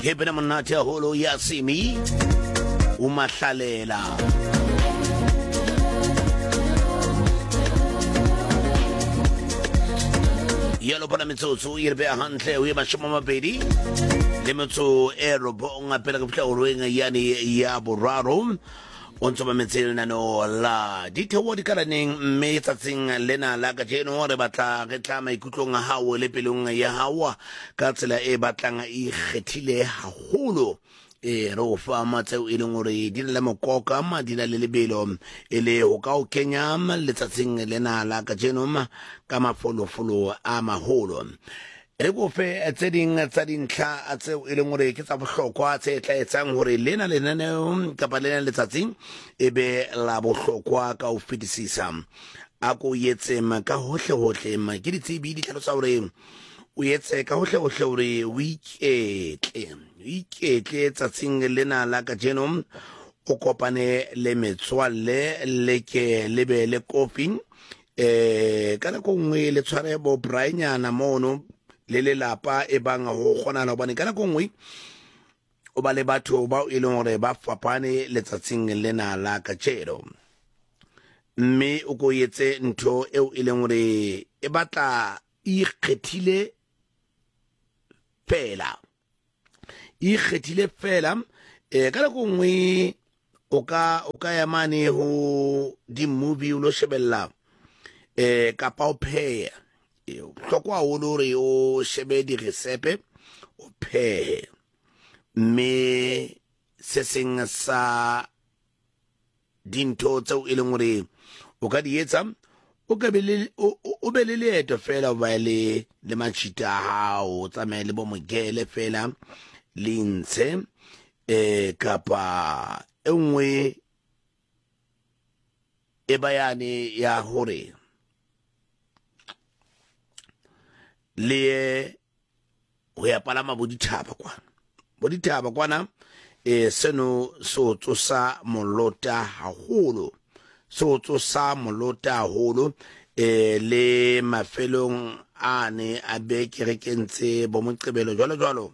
Kepena monate holo ya simi umahlalela yalo pana metsotso e re bea hantle o e mashome a mabedi le metso e robong pele ka fihla orweng yane ya boraro o ntse ba metselelano la dithewo di kalaneng mme tsatsing lena la kajeno re batla re tla maikutlong a hao le pelong ya hao ka tsela e batlang e kgethile haholo re o fa matseo e leng gore di na le mokoka ma di na le lebelo e le go ka o kenya letsatsing lena la kajeno ka mafolofolo a maholo re go fe tse ding tsa dintlha tseo e leng gore ke tsa bohlokwa tse tla etsang gore lena lenaneo kapa lena letsatsing e be la bohlokwa ka o fetisisa a ko yetse ka hohle hohle ma ke ditsebi di tlhalosa gore o yetse ka hohle hohle gore o iketle tsatsing lena la kajeno o kopane le metswalle le ke le be le kofi ka nako nngwe le tshware bo brainyana mono le lelapa e bang go kgonana hobane ka nako nngwe o ba le batho ba e leng gore ba fapane letsatsing lena la kajeno mme o go yetse ntho eo e leng gore e batla e kgethile fela ka nako nngwe o ka ya mane ho di movie o lo shebella kapa o pheya hlokwa haholo hore o shebe diresepe o phehe mme se seng sa dintho tseo e leng gore o ka di etsa o be le leeto fela o ba le matšhita a hao tsamaye le bo mogele fela le ntshe kapa e nngwe e bayane ya hore le ho ya palama bodithaba kwana seno so tsosa molota haholo le mafelong ane a be kerekentse bo moqebelo jwalo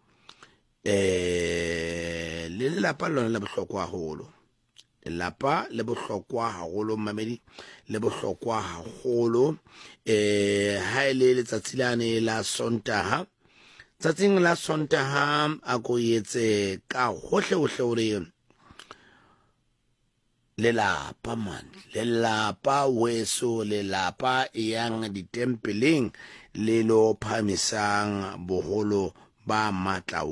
le lelapa lona le bohlokwa haholo lelapa le bohlokwa haholo mamedi le bohlokwa haholo ha ile letsatsi lane la Sontaha tsatsing la Sontaha a go yetse ka hohle hore lelapa weso lelapa yang ditempeleng le lo phamisang boholo ba matla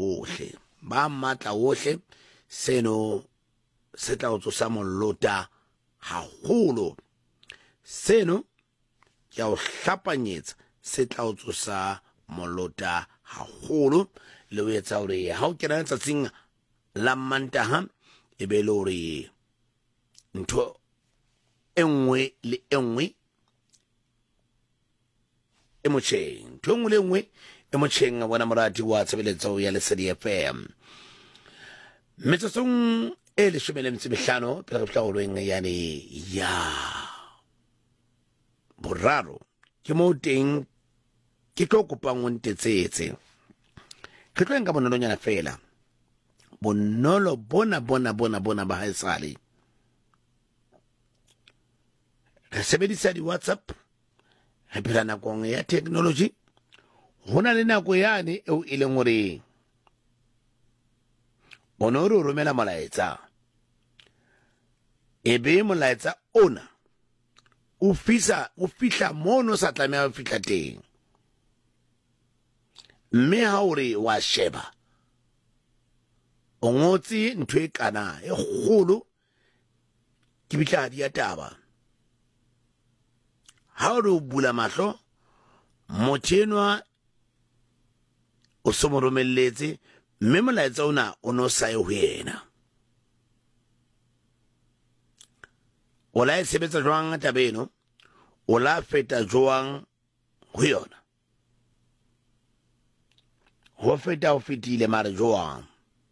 ohle seno se tla o tsosa molota haholo seno ke o hlapanyetsa se tla o tsosa molota haholo le o etsa hore ha o kena tsatsing la Mantaha e be le hore ntho enngwe le enngwe e motjheng bona morati wa tshebeletso ya Lesedi FM metsotsong e 15 pele ga hlagolweng yani ya boraro ke mo teng ke tlo kopang o ntetsetse ke tlo nka bonolonyana fela bonolo bona ba haesale re sebedisa di WhatsApp re phela nakong ya technology hona le nako yane eo e leng hore ono re romela molaetsa ebe molaetsa ona o fihla mono sa tlameha o fihla teng mme ha ore wa sheba o ngotse ntho e kana e kgolo ke bitladi ya taba ha o re o bula mahlo mothenwa o se mo romelletse mme molaetsa ona o no sa ye ho yena o la e sebetsa jwang taba eno o la feta jwang ho yona ho feta ho fetile mare jwang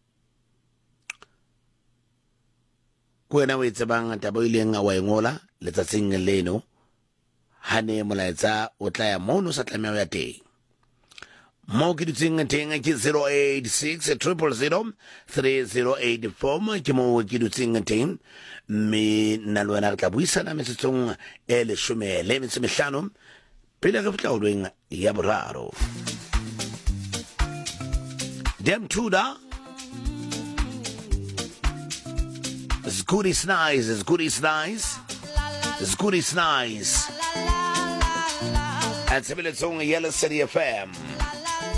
ko wena o e tsebang taba ileng a wa e ngola letsatsing leno hane molaetsa o tla ya mono sa tlameha ya teng mo ke dutseng teng ke 086 000 3084 ke mo ke dutseng teng me nna le wena re tla buisana metsetsong e 15 pele re fitla ulweng ya boraro. Dem Tuda it's good, it's nice, it's good, it's nice, it's good, it's nice. And Yellow City FM.